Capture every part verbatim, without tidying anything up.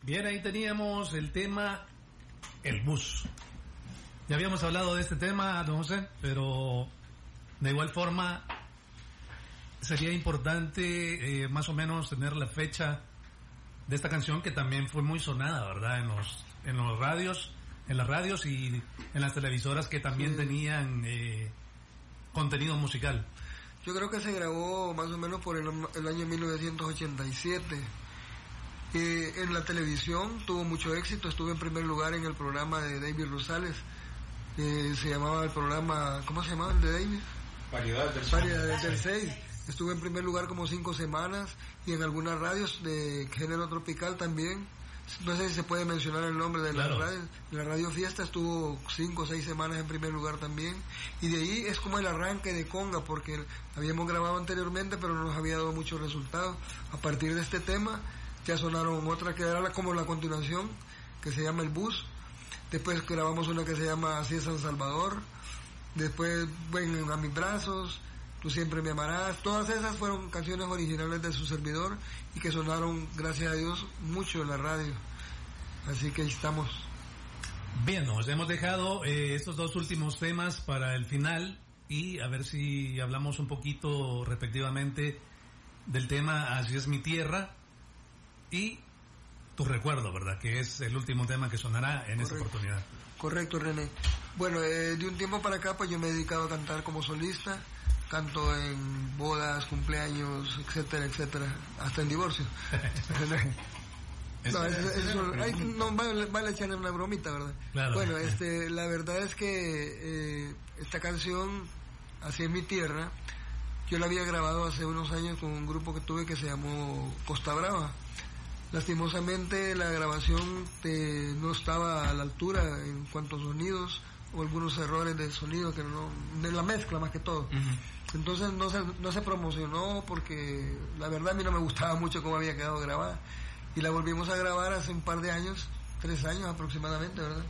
Bien, ahí teníamos el tema El Bus. Ya habíamos hablado de este tema, don José, pero de igual forma sería importante eh, más o menos tener la fecha de esta canción, que también fue muy sonada, ¿verdad? En los en los radios, en las radios y en las televisoras que también sí. tenían eh, contenido musical. Yo creo que se grabó más o menos por el, el año mil novecientos ochenta y siete. Eh, en la televisión tuvo mucho éxito, estuve en primer lugar en el programa de David Rosales, eh, se llamaba el programa, ¿cómo se llamaba el de David? Variedades del Variedades del seis. Estuve en primer lugar como cinco semanas y en algunas radios de género tropical también. No sé si se puede mencionar el nombre de claro. la radio. La Radio Fiesta estuvo cinco o seis semanas en primer lugar también. Y de ahí es como el arranque de Conga, porque habíamos grabado anteriormente pero no nos había dado muchos resultados. A partir de este tema ya sonaron otra que era como la continuación, que se llama El Bus. Después grabamos una que se llama Así es San Salvador. Después Ven a mis brazos, Tú siempre me amarás. Todas esas fueron canciones originales de su servidor y que sonaron, gracias a Dios, mucho en la radio. Así que ahí estamos. Bien, nos hemos dejado eh, estos dos últimos temas para el final y a ver si hablamos un poquito respectivamente del tema Así es mi tierra y Tu recuerdo, ¿verdad? Que es el último tema que sonará en esta oportunidad. Correcto, René. Bueno, eh, de un tiempo para acá pues yo me he dedicado a cantar como solista. Canto en bodas, cumpleaños, etcétera, etcétera, hasta en divorcio. No, es, es, es, hay, no vale, vale echarle una bromita, ¿verdad? Claro. Bueno, este, la verdad es que eh, esta canción, Así es mi tierra, yo la había grabado hace unos años con un grupo que tuve que se llamó Costa Brava. Lastimosamente la grabación eh, no estaba a la altura en cuanto a sonidos, o algunos errores de sonido, que no, de la mezcla más que todo. Uh-huh. Entonces no se, no se promocionó porque la verdad a mí no me gustaba mucho cómo había quedado grabada. Y la volvimos a grabar hace un par de años, tres años aproximadamente, ¿verdad?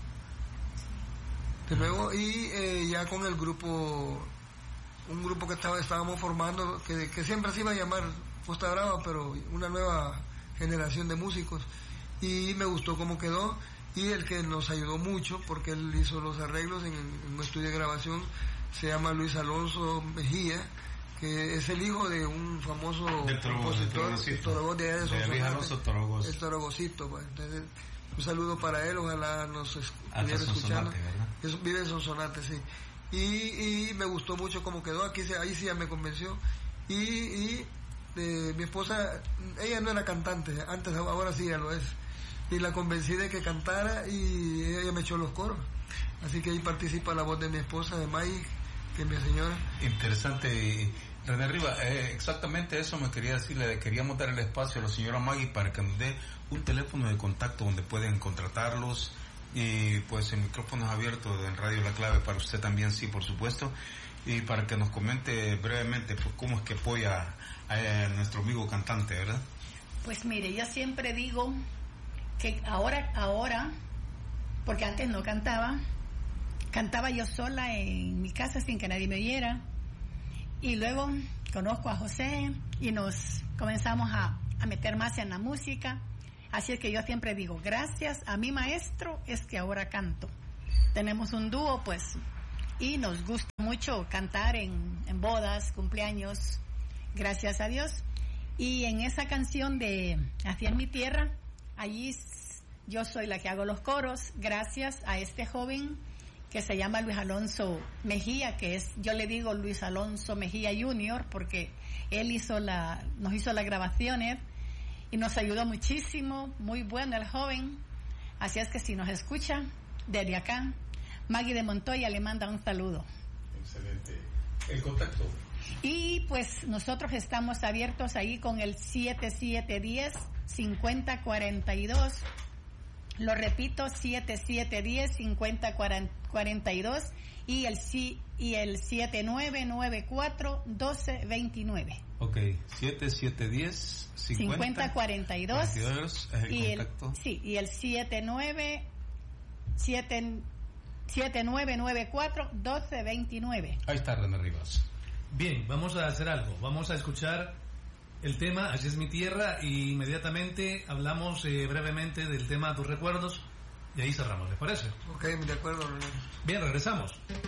De nuevo, y eh, ya con el grupo, un grupo que estaba, estábamos formando, que, que siempre se iba a llamar Costa Brava, pero una nueva generación de músicos. Y me gustó cómo quedó. Y el que nos ayudó mucho, porque él hizo los arreglos en, en un estudio de grabación, se llama Luis Alonso Mejía, que es el hijo de un famoso de compositor, el Torogó de allá de Sonsonate, Luis Alonso Torogó. El Torogocito, pues. Entonces, un saludo para él, ojalá nos estuviera escuchando. Es, vive en Sonsonate, sí. Y, y me gustó mucho cómo quedó, aquí se, ahí sí ya me convenció. Y, y eh, mi esposa, ella no era cantante, antes, ahora sí ya lo es. Y la convencí de que cantara y ella me echó los coros. Así que ahí participa la voz de mi esposa, de May, que es mi señora. Interesante. René Riva, eh, exactamente eso me quería decirle. Queríamos dar el espacio a la señora Maggie para que nos dé un teléfono de contacto donde pueden contratarlos. Y pues el micrófono es abierto en Radio La Clave para usted también, sí, por supuesto. Y para que nos comente brevemente pues, cómo es que apoya a, a nuestro amigo cantante, ¿verdad? Pues mire, yo siempre digo que ahora, ahora, porque antes no cantaba, cantaba yo sola en mi casa sin que nadie me oyera, y luego conozco a José y nos comenzamos a, a meter más en la música, así es que yo siempre digo, gracias a mi maestro es que ahora canto. Tenemos un dúo pues, y nos gusta mucho cantar en, en bodas, cumpleaños, gracias a Dios, y en esa canción de Así es mi tierra, allí yo soy la que hago los coros, gracias a este joven que se llama Luis Alonso Mejía, que es, yo le digo Luis Alonso Mejía Junior, porque él hizo la, nos hizo las grabaciones y nos ayudó muchísimo, muy bueno el joven, así es que si nos escucha, desde acá, Maggie de Montoya le manda un saludo. Excelente. El contacto. Y pues nosotros estamos abiertos ahí con el siete siete uno cero, cinco cero cuatro dos. Lo repito, siete siete uno cero, cinco cero cuatro dos y el y el siete nueve nueve cuatro, uno dos dos nueve. Ok, siete siete uno cero, cinco cero cuatro dos es el y contacto. El, sí, y el siete nueve siete siete nueve nueve cuatro, uno dos dos nueve. Ahí está René Rivas. Bien, vamos a hacer algo. Vamos a escuchar el tema Así es mi tierra, y inmediatamente hablamos eh, brevemente del tema Tus recuerdos, y ahí cerramos, ¿les parece? Ok, de acuerdo. Bien, regresamos.